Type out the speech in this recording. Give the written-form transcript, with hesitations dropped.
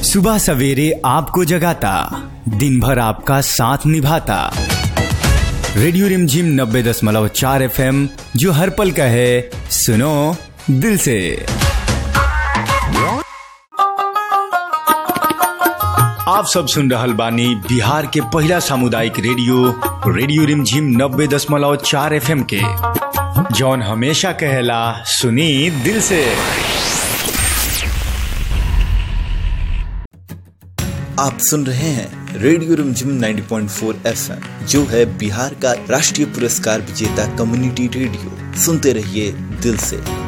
सुबह सवेरे आपको जगाता, दिन भर आपका साथ निभाता। रेडियो रिमझिम 90.4 FM, जो हर पल का है, सुनो दिल से। आप सब सुन रहल बानी बिहार के पहला सामुदायिक रेडियो रिमझिम 90.4 FM के, जौन हमेशा कहेला सुनी दिल से। आप सुन रहे हैं रेडियो रिमझिम 90.4 FM, जो है बिहार का राष्ट्रीय पुरस्कार विजेता कम्युनिटी रेडियो। सुनते रहिए दिल से।